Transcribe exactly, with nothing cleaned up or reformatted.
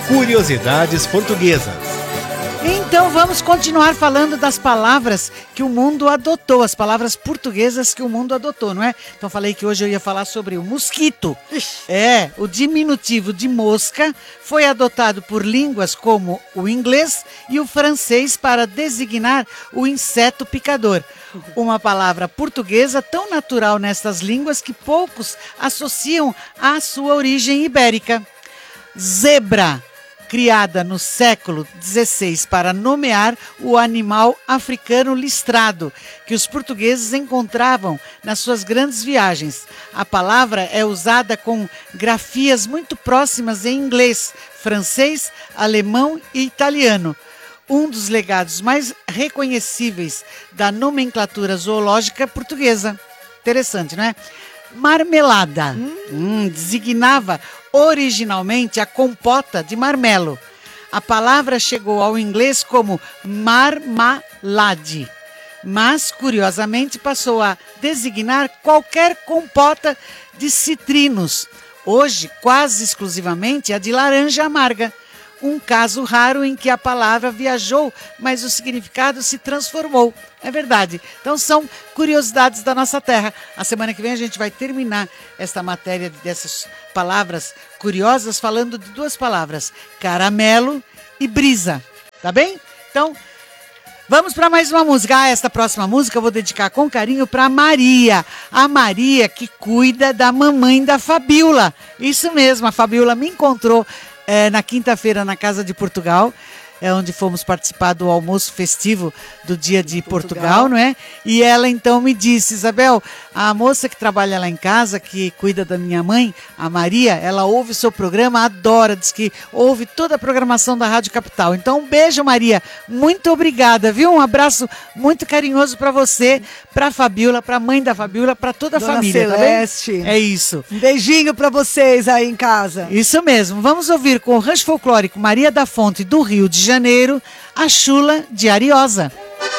Curiosidades Portuguesas. Então vamos continuar falando das palavras que o mundo adotou, as palavras portuguesas que o mundo adotou, não é? Então falei que hoje eu ia falar sobre o mosquito. É, o diminutivo de mosca foi adotado por línguas como o inglês e o francês para designar o inseto picador. Uma palavra portuguesa tão natural nestas línguas que poucos associam à sua origem ibérica. Zebra, criada no século dezesseis para nomear o animal africano listrado, que os portugueses encontravam nas suas grandes viagens. A palavra é usada com grafias muito próximas em inglês, francês, alemão e italiano. Um dos legados mais reconhecíveis da nomenclatura zoológica portuguesa. Interessante, não é? Marmelada. Hum. Hum, designava originalmente a compota de marmelo. A palavra chegou ao inglês como marmalade, mas, curiosamente, passou a designar qualquer compota de citrinos, hoje quase exclusivamente a de laranja amarga. Um caso raro em que a palavra viajou, mas o significado se transformou. É verdade. Então são curiosidades da nossa terra. A semana que vem a gente vai terminar esta matéria dessas palavras curiosas falando de duas palavras, caramelo e brisa. Tá bem? Então vamos para mais uma música. Ah, esta próxima música eu vou dedicar com carinho para Maria. A Maria que cuida da mamãe da Fabiola. Isso mesmo, a Fabiola me encontrou É, na quinta-feira na Casa de Portugal, é onde fomos participar do almoço festivo do Dia de, de Portugal, Portugal, não é? E ela então me disse, Isabel, a moça que trabalha lá em casa, que cuida da minha mãe, a Maria, ela ouve o seu programa, adora, diz que ouve toda a programação da Rádio Capital. Então um beijo, Maria, muito obrigada, viu? Um abraço muito carinhoso para você, para a Fabiola, para a mãe da Fabiola, para toda a Dona família, Celeste. Tá bem? É isso. Um beijinho para vocês aí em casa. Isso mesmo. Vamos ouvir com o rancho folclórico Maria da Fonte do Rio de Janeiro, a Chula de Ariosa.